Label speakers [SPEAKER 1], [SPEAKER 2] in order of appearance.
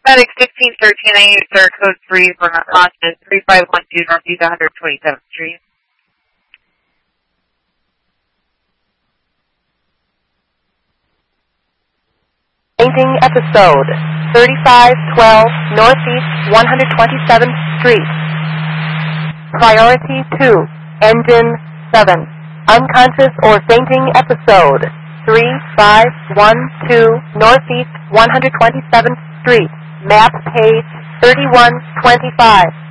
[SPEAKER 1] FedEx 1613, I need sir code 3 for Austin, 3512 Northeast 127th Street.
[SPEAKER 2] Painting episode 3512 Northeast 127th Street. Priority 2, Engine 7. Unconscious or fainting episode 3512 Northeast 127th Street. Map page 3125.